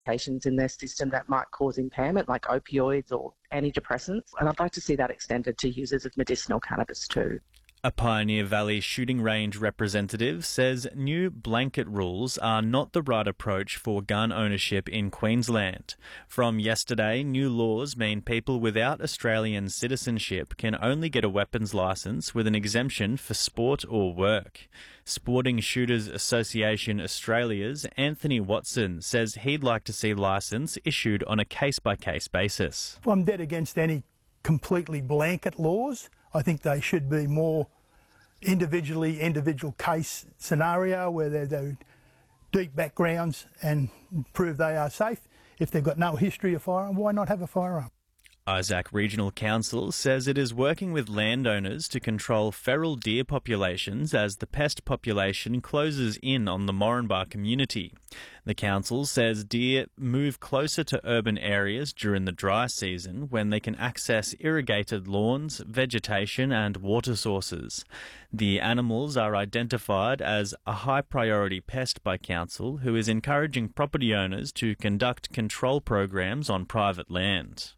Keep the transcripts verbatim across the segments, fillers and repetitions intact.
medications in their system that might cause impairment, like opioids or antidepressants. And I'd like to see that extended to users of medicinal cannabis too. A Pioneer Valley shooting range representative says new blanket rules are not the right approach for gun ownership in Queensland. From yesterday, new laws mean people without Australian citizenship can only get a weapons licence with an exemption for sport or work. Sporting Shooters Association Australia's Anthony Watson says he'd like to see licence issued on a case-by-case basis. I'm dead against any completely blanket laws. I think they should be more individually, individual case scenario where they're, they're deep backgrounds and prove they are safe. If they've got no history of firearm, why not have a firearm? Isaac Regional Council says it is working with landowners to control feral deer populations as the pest population closes in on the Moranbah community. The council says deer move closer to urban areas during the dry season when they can access irrigated lawns, vegetation and water sources. The animals are identified as a high priority pest by council, who is encouraging property owners to conduct control programs on private land.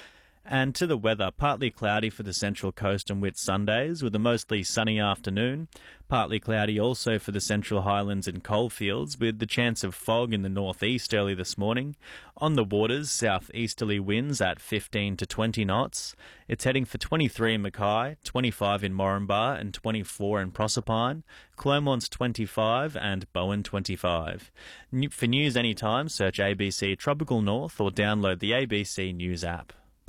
And to the weather, partly cloudy for the Central Coast and Whitsundays with a mostly sunny afternoon. Partly cloudy also for the Central Highlands and coalfields with the chance of fog in the northeast early this morning. On the waters, southeasterly winds at fifteen to twenty knots. It's heading for twenty-three in Mackay, twenty-five in Moranbah and twenty-four in Proserpine. Clermont's twenty-five and Bowen twenty-five. For news anytime, search A B C Tropical North or download the A B C News app.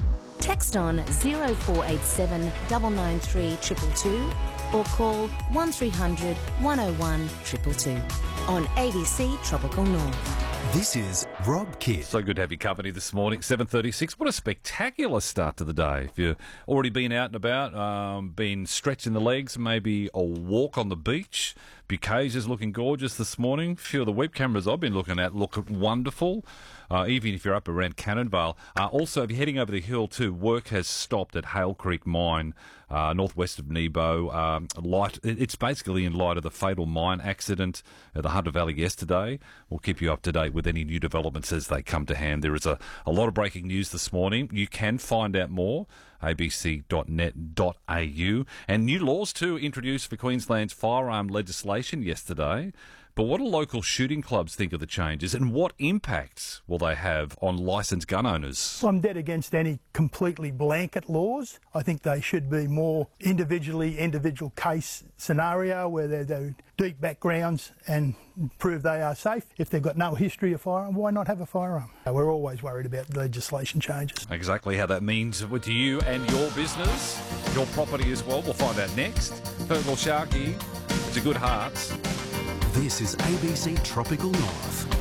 Text on zero four eight seven nine nine three two two two or call one three hundred one oh one two two two on A B C Tropical North. This is Rob Kidd. So good to have your company this morning, seven thirty-six. What a spectacular start to the day. If you've already been out and about, um, been stretching the legs, maybe a walk on the beach. Bouquets is looking gorgeous this morning. A few of the web cameras I've been looking at look wonderful. Uh, even if you're up around Cannonvale. Uh, also, if you're heading over the hill too, work has stopped at Hale Creek Mine, uh, northwest of Nebo. Um, light, it's basically in light of the fatal mine accident at the Hunter Valley yesterday. We'll keep you up to date with any new developments as they come to hand. There is a, a lot of breaking news this morning. You can find out more, a b c dot net dot a u. And new laws too introduced for Queensland's firearm legislation yesterday. But what do local shooting clubs think of the changes and what impacts will they have on licensed gun owners? I'm dead against any completely blanket laws. I think they should be more individually, individual case scenario where they're, they're deep backgrounds and prove they are safe. If they've got no history of firearm, why not have a firearm? We're always worried about legislation changes. Exactly how that means to you and your business, your property as well. We'll find out next. Fergal Sharkey, it's a good heart. This is A B C Tropical North.